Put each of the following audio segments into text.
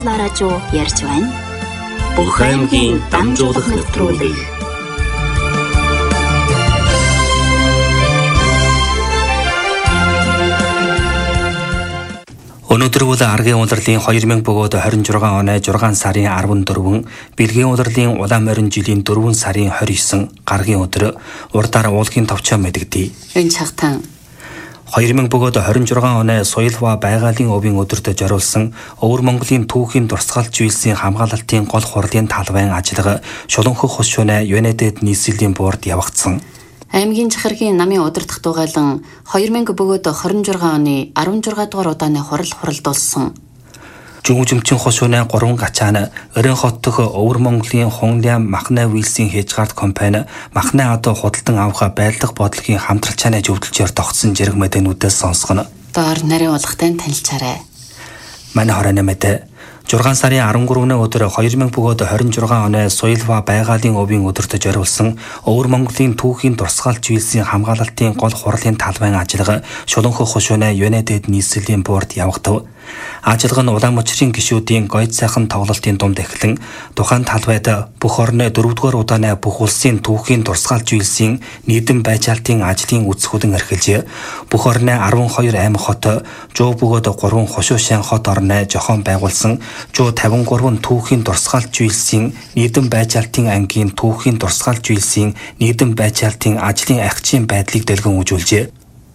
Радио ярьж байна. Бүх аймгийн дамжуулах нэвтрүүлэг. Өнөөдөр бол аргийн улирлын 2026 оны 6 сарын 14, бэлгийн улирлын улаан морин жилийн 4 сарын 29 гаргийн өдөр урдаар уулгийн товчоо мэдэгдэе. Энэ цагтаа 2026 оны соёл ба байгалийн өвийн өдөрт зориулсан Өвөр Монголын түүхийн дурсгалж үйлсийн хамгаалалтын гол хурлын талбайн ажиллагаа Шуланхөх хос шөнө Юнайтед нийслэлийн боорд явагдсан. Аймгийн захиргийн намын удирдах дугайлан 2026 оны 16 дугаар удааны хурал хуралдуулсан. Жүмчин хос шөнө 3 гачаана Өрөн хот дох Өвөр Монголын Хунлям Махна Вилсийн Хежгард компани Махна одоо худалдан авах байлдах бодлогын хамтралчааны зөвлөлчөөр тогтсон зэрэг мэдээнүүдээс сонсгоно. Доор нарийн уулгатай танилцаарай. Манай хорооны мэдээ 6 сарын 13-ны өдөр 2026 оны соёл ба байгалийн өвийн өдөрт зориулсан Өвөр Монголын түүхийн дурсгалж үйлсийн хамгаалалтын гол хурлын талбайн ажиллагаа Шуланхөх хос шөнө Юнайтед нийслэлийн боорд явагдав. Ажиллагаа нь улаан мочрын гишүүдийн гойд сайхан тоглолтын дунд эхлэн тухайн талбайд бүх орны 4-р удааны бүх улсын түүхийн дурсгалж үйлсийн нийтэм байжаалтын ажлын үсгүүдэн эрхэлж бүх орны 12 аймаг хот, 100 бөгөөд 3 хошуушаан хот орны жохон байгуулсан 153 түүхийн дурсгалж үйлсийн нийтэм байжаалтын ангийн түүхийн дурсгалж үйлсийн нийтэм байжаалтын ажлын ахичийн байдлыг дэлгэн үзүүлжээ.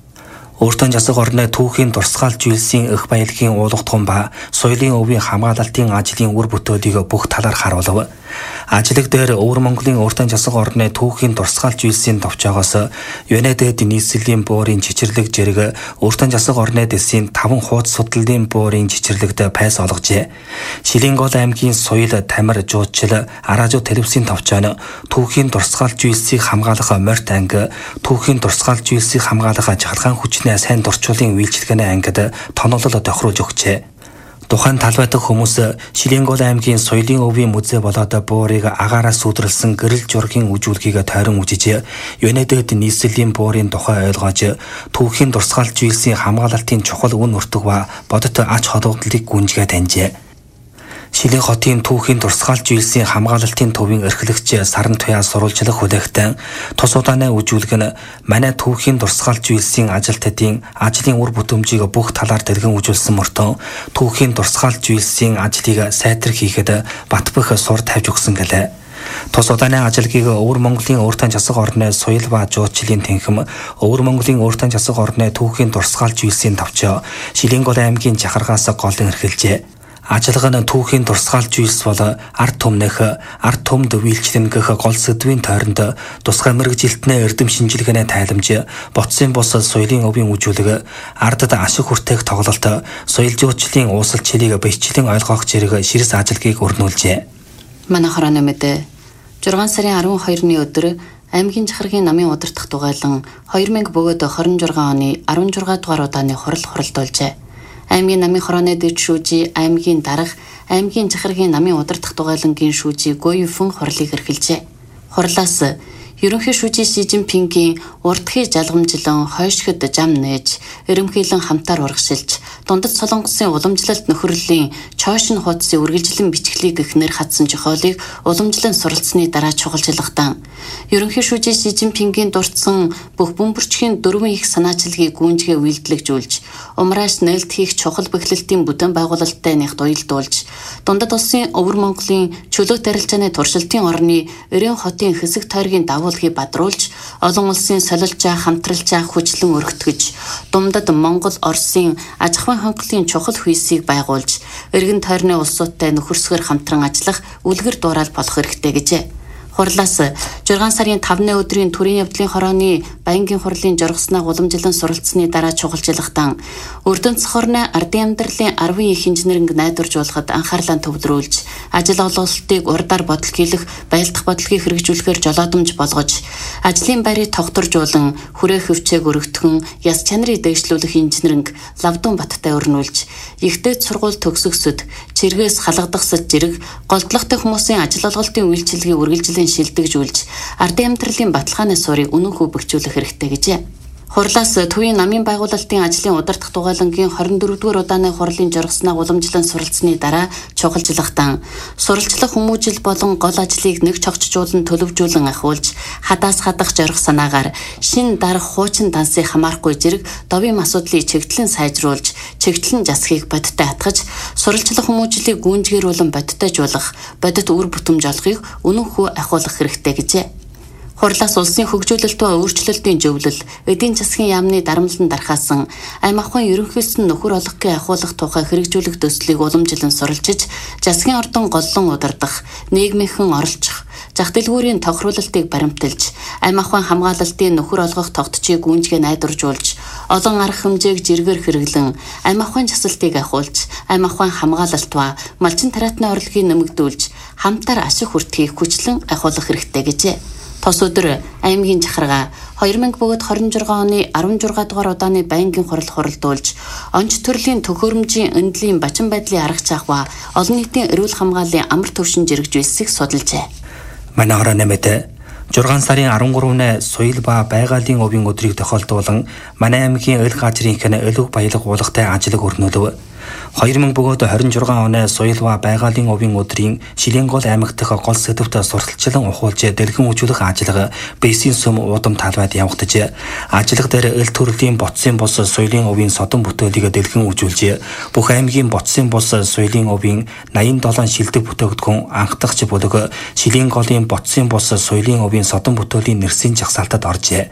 Өөртөө засаг орны түүхийн дурсгалж үйлсийн эх баялагын уулгатган ба соёлын өвийн хамгаалалтын ажлын үр бүтээлийг бүх талаар харуулв. Ажлаг дээр Өвөр Монголын өөртөө засаг орны түүхийн дурсгалж үйлсийн товчоогоос Юнайтед нийслэлийн боорын чичирлэг зэрэг өөртөө засаг орны дэсийн 5 хуудас судлалын боорын чичирлэгт пайс олгожээ. Шилэнгол аймгийн соёл тамир жуудчил Аражуу телевизийн товчооно түүхийн дурсгалж үйлсийг хамгаалах морьт анги түүхийн дурсгалж үйлсийг хамгаалах жагалгаан хүчний сайн дурчуулын үйлчилгээний ангид тоноолол тохируулж өгчээ. Тухайн талбай дахь хүмүүс Шилэнгол аймгийн соёлын өвийн музей болоод буурыг агаараас сүдрэлсэн гэрэл зургийн үжүүлгийг тойрон үзэж Юнайтед нийслэлийн буурын тухай ойлгож түүхийн дурсгалж үйлсийн хамгаалалтын чухал үн өртөг ба бодит ач холбогдлыг гүнжгээ таньжээ. Шилэн хотын түүхийн дурсгалж үйлсийн хамгаалалтын төвийн эрхлэгч Саран Туяа сурвалжлах хүлээгтэн тус удааны үжүүлэг нь манай түүхийн дурсгалж үйлсийн ажилтнуудын ажлын үр бүтэмжийг бүх талаар дэлгэн үзүүлсэн мөртөө түүхийн дурсгалж үйлсийн ажлыг сайтар хийхэд бат бөх сур тавьж өгсөн гэлээ. Тус удааны ажиллагийг Өвөр Монголын өөртөө засаг орны соёл ба жуулчлалын тэнхэм Өвөр Монголын өөртөө засаг орны түүхийн дурсгалж үйлсийн товчоо Шилэнгол аймгийн жахаргаас голон эрхэлжээ. Ажиллагаа нь түүхийн дурсгалж үйлс бол ард түмнэх, ард түмд үйлчлэнгэх гол сэдвийн тойронд тусгай мэргэжилтний эрдэм шинжилгээний тайламж, боцсын бус соёлын өвийн үжүүлэг, ардад ашиг хүртээх тоглолт, соёл жуулчлалын уусалчлалыг бичлэн ойлгох зэрэг ширс ажиллагийг өрнүүлжээ. Манай хорооны мэдээ 6 сарын 12-ны өдөр аймгийн захиргийн намын удирдах дугайлан 2026 оны 16 дугаар удааны хурал хуралдуулжээ. Аймгийн намын хорооны дэд шүүжи, аймгийн дарга, аймгийн захиргийн намын удирдах дугайлангийн шүүжи Гоюфэн хурлыг эрхэлжээ. Хурлаас ерөнхий шүүжи Си Жинпингийн урдхий жалгамжлан хойшгод зам нээж, эрэмхийлэн хамтаар урагшилж, дундад Солонгосын уламжлалт нөхөрлөлийн чойшин хуудсын үргэлжлэн бичглийг эхнэр хатсан жохоолыг уламжлан суралцсны дараа чухалчилгатан ерөнхий шүүжи Си Жинпингийн дурдсан бүх бөмбөрчхийн 4 их санаачилгийг гүнжгээ үйлдэлжүүлж, умрааш нээлт хийх чухал бэхлэлтийн бүтээн байгуулалттай нягт уялдуулж, дундад улсын Өвөр Монголын чөлөөт арилжааны туршилтын орны Өрөн хотын хэсэг тойргийн давуулгыг бадруулж, олон улсын солилж хамтралж хүчлэн өргөтгөж, дундад Монгол, Оросын аж ахуйн хонхлын чухал хүйсийг байгуулж, эргэн тойрны улсуудтай нөхөрсгөр хамтран ажиллах үлгэр дуурайл болох хэрэгтэй гэжээ. Хурлаас 6 сарын 5-ны өдрийн төрийн явдлын хорооны баянгийн хурлын жоргосноо уламжлан суралцсны дараа чухалчилгатан Өрдөнц хорны ардын амьдралын 10 их инженеринг найдваржуулахад анхаарлаа төвлөрүүлж, ажил олголтыг урдаар бодлогийлэх, байлдах бодлогыг хэрэгжүүлэхээр жолоодомж болгож, ажлын байрыг тогтворжуулан, хүрээ хөвчээг өргөтгөн, яс чанарыг дэвшлүүлэх инженеринг Лавдун Баттай өрнүүлж, ихтэй сургууль төгсгсөд чиргээс халагдахсад зэрэг голдлогтой хүмүүсийн ажил олголтын үйлчилгээг үргэлжлэн шилдэгжүүлж, ардын амьдралын баталгааны суурийг үнэн хүү бөхжүүлэх хэрэгтэй гэжээ. Хурлаас төвийн намын байгуулалтын ажлын удирдах дугайлангийн 24-р удааны хурлын жургаснаа уламжлан суралцсны дараа чухалчлахтан суралцлах хүмүүжил болон гол ажлыг нэг чогчжуулан төлөвжүүлэн ахиулж хадаас хадах зорих санаагаар шин дарах хуучин дансыг хамаарахгүй зэрэг довийн асуудлыг чигтлэн сайжруулж чигтлэн засгийг бодиттой хатгаж суралцлах хүмүүжлийг гүнзгийрүүлэн бодиттойжуулах бодит үр бүтэмж олохыг үнэнхүү ахиулах хэрэгтэй гэжээ. Хурлаас улсын хөгжүүлэлт ба өөрчлөлтийн зөвлөл, эдийн засгийн яамны дарамтлан дархаасан, аймаг ахуйн ерөнхийлсөн нөхөр олгохын ахиулах тухай хэрэгжүүлэх төслийг уламжлан суралцж, засгийн ордон голлон удирдах, нийгмийнхэн оролцох, зах дэлгүүрийн тохируулалтыг баримталж, аймаг ахуйн хамгаалалтын нөхөр олгох тогтцыг гүйцэтгэх найдваржуулж, олон арга хэмжээг зэргээр хэрэглэн, аймаг ахуйн засалтыг ахиулж, аймаг ахуйн хамгаалалт ба малчин тариатны орлогыг нэмэгдүүлж, хамтаар ашиг хүртхийг хүчлэн ахиулах хэрэгтэй гэжээ. Тос өдөр аймгийн захиргаа 2026 оны 16 дугаар удааны байнгын хурал хуралдуулж, онц төрлийн төхөөрөмжийн өндөлийн бачин байдлын арга зах ба олон нийтийн эрүүл хамгааллын амар түвшин зэрэгжүүлсийг судалжээ. Манай хороо нэмэт 6 сарын 13-нд соёл ба байгалийн овийн өдрийг тохиолдуулан манай аймгийн эл газрынхны элэг баялаг уулгатай ажлыг өрнүүлв. 2026 оны соёл ба байгалийн овийн өдрийн Шилэнгол аймаг дахь гол сэдвтэ сурталчлан ухуулж дэлгэн үзүүлэх ажиллагаа Бэсийн сүм уудам талбайд явагдаж, ажиллагаа дээр эл төрлийн ботсын бус соёлын овийн содон бүтээлийг дэлгэн үзүүлж, бүх аймгийн ботсын бус соёлын овийн 87 шилдэг бүтээгдэхүүн анхдагч бүлэг Шилэнголын ботсын бус соёлын овийн содон бүтээлийн нэрсийн жагсаалтад оржээ.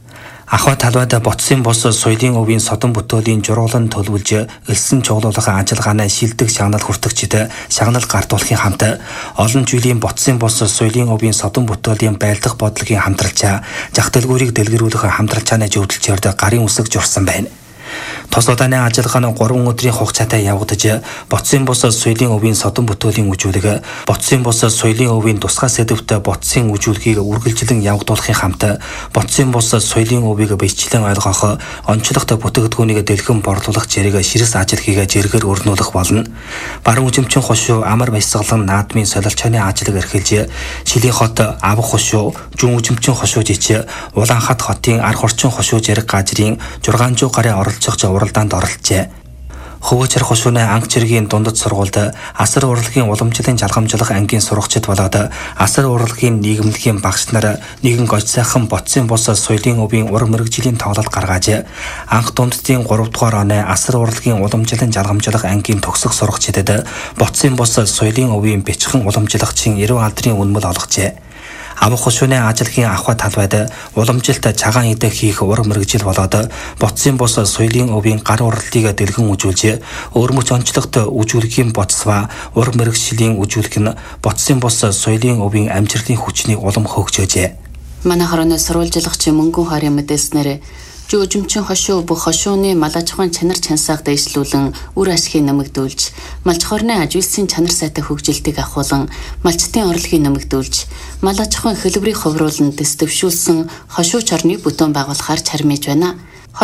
Ахуй талбайд ботсын бус соёлын овийн содон бүтээлийн журуулан төлөвлөж элсэн чуглуулах ажиллагааны шилдэг шагнал хүртэгчид шагнал гартуулахын хамт олон жилийн ботсын бус соёлын овийн содон бүтээлийн байлдах бодлогын хамтралчаа зах дэлгүүрийг дэлгэрүүлэх хамтралчааны зөвлөлтөөр гарын үсэг журсан байна. Тос удааны ажиллагаа нь 3 өдрийн хугацаатай явагдаж, ботсын бус соёлын овийн содон бүтээлийн үжүүлэг, ботсын бус соёлын овийн тусгай сэдвтэ ботсын үжүүлгийг үргэлжлэн явагдуулахын хамт ботсын бус соёлын овийг бичлэн ойлгох, онцлогтой бүтээгдэхүүнийг дэлгэн борлуулах зэрэг ширээс ажиллагийг зэрэгээр өрнүүлэх болно. Баруун үзэмчин хошуу амар баясгалан наадмын солилцооны ажлыг эрхэлж, Шилийн хот авах хошуу, зүүн үзэмчин хошуу жич, Улаанхат хотын арх орчин хошуу зэрэг газрын 600 гарын оролцогч уралдаанд оролцжээ. Хөвөөчр хошууны анх цэргийн дундад сургуульд асар урлагийн уламжлалын жалгамжлах ангийн сурагчид болоод асар урлагийн нийгэмлэгийн багш нар нэгэн гож сайхан ботсын бус соёлын овийн ур мэрэгжлийн тоглолт гаргааж, анх дундтын 3 дугаар оны асар урлагийн уламжлалын жалгамжлах ангийн төгсөх сурагчидэд ботсын бус соёлын овийн бичхэн уламжлагчийн 90 алдрын үнэмэл олгожээ. Авах хошууны ажиллагийн ахуй талбайд уламжилт цагаан идэх хийх ур мэрэгжил болоод ботсын бус соёлын овийн гар уралтыг дэлгэн үзүүлж, өөрмөц онцлогт үзүүлэхийн боцс ба ур мэрэгжлийн үзүүлэх нь ботсын бус соёлын овийн амжилтын хүчнийг улам хөгжөөжээ. Манай хорооны сурвалжлагч мөнгөн хорийн мэдээснээр жүүжимчин хошуу бүх хошууны мал аж ахуйн чанар чансааг дэвшлүүлэн үр ашгийг нэмэгдүүлж, малч хорны ажилсын чанар сайтай хөгжилтийг ахуулан малчтын орлогыг нэмэгдүүлж, мал аж ахуйн хэлбэрийг ховруулан дэвшүүлсэн хошуу чорны бүтээн байгуулахаар чармиж байна.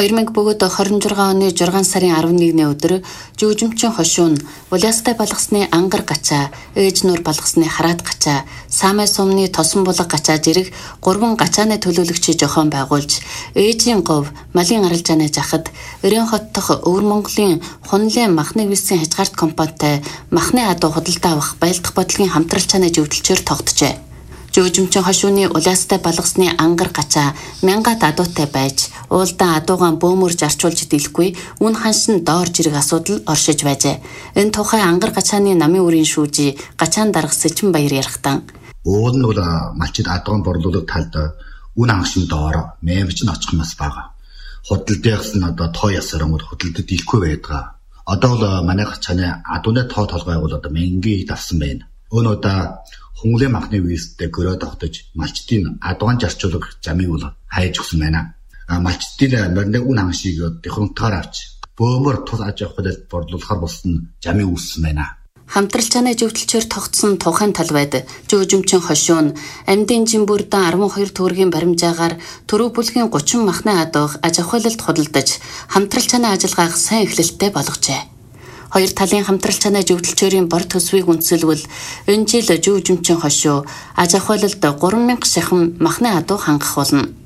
2026 оны 6 сарын 11-ний өдөр жүүжимчин хошуу нь Улаастай балгасны ангар гачаа, ээж нуур балгасны хараат гачаа, Саамай сумны тосон булаг гачаа зэрэг 3 гачааны төлөөлөгчийг зохион байгуулж, ээжийн говь малын аралжааны жахад Өрийн хот дахь Өвөр Монголын Хунлын махны висийн хязгаарт компанитай махны адуу худалдаа авах байлдах бодлогын хамтралчааны зөвлөлтөөр тогтжээ. Жүүжимчин хошууны Улаастай балгасны ангар гачаа 1000 адуутай байж, уулдаа адуугаан бөөмөрж арчуулж дийлэхгүй үн ханшин доор жирэг асуудал оршиж байжээ. Энэ тухай ангар гачааны намын үрийн шүүжи гачаан дарга Сэчин Баяр ярихтан. Уул нь бол малчид адуугаан борлуулах талд үн ханшин доор мэмч нь очих юмас байгаа. Худалдаахс нь одоо тоо ясаран худалдад дийлэхгүй байдаг. Одоо бол манай гачааны адууны тоо толгой бол одоо 1000-ийг давсан байна. Өнөөдөр Хунлын махны визтэй гөрөө тогтож малчдын адуугаан жарчуулах замыг бол хайж өгсөн байна. Малчдын мөрний үн ханшийг хөнтгаар авч бөөмөр тус аж ахуйд борлуулахар болсон замыг үүссэн байна. Хамтралчааны зөвлөлчөөр тогтсон тухайн талбайд жүүжимчин хошуу нь амьдын жимбүрдэн 12 төгрөгийн баримжаагаар төрөв бүлгийн 30 махны адууг аж ахуйлалд худалдаж хамтралчааны ажиллагааг сайн эхлэлтэй болгожээ. Хоёр талын хамтралчааны зөвлөлчөөрийн бор төсвийг үндэслэвэл энэ жил жүүжимчин хошуу аж ахуйлалд 3000 шахам махны адуу хангах болно.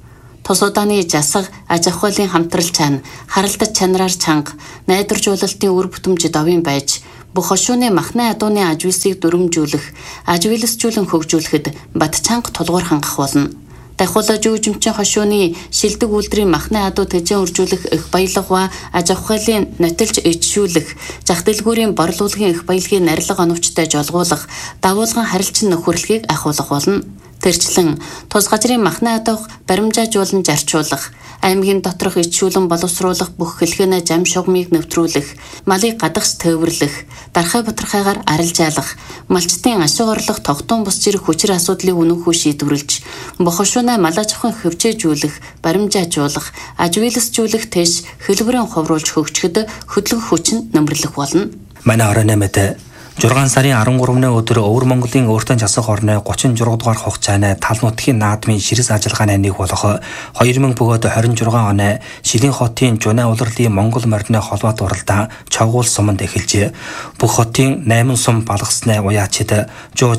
Тус удааны жасаг, аж ахуйлын хамтрал чань, харалтаж чанараар чанга, найдваржуулалтын үр бүтэмжид овын байж, бүх хошууны махны адууны аж үйлсийг дүрмжүүлэх, аж үйлсжүүлэн хөгжүүлэхэд бат чанга тулгуур хангах болно. Дахиулаа жүжимчин хошууны шилдэг үйлдвэрийн махны адуу тэжээ үржүүлэх их баялага, аж ахуйлын нотилж ичшүүлэх, зах дэлгүүрийн борлуулгын их баялагын нарилга оновчтой жолгуулах, давуулган харилцан нөхөрлөхийг ахиулах болно. Тэрчлэн тус газрын махны адууг баримжаажуулан зарчуулах, аймгийн доторх ичшүүлэн боловсруулах бүх хэлхэнэ зам шугамыг нэвтрүүлэх, малыг гадагш төвөрлөх, дархай батархайгаар арилжаалах, малчтын ашиг орлого тогтун бус зэрэг хүчир асуудлыг үнэнхүү шийдвэрлэж, бохошуунаа малаж авахын хөвчөөжүүлэх, баримжаажуулах, аж үйлсжүүлэх тэш хэлбэрэн ховруулж хөгжөхөд хөдөлгөх хүч нь нэмэрлэх болно. Манай оройн мэд 6 сарын 13-ны өдөр Өвөр Монголын өөртөө засах орны 36 дугаар хугацааны тал нутгийн наадмын ширээс ажиллагааны нэг болох 2026 оны Шилэн хотын Жунаа улирлын Монгол морины холбоот уралдаан Чавгуул суманд эхэлжээ. Бүх хотын 8 сум балгаснаа уяачид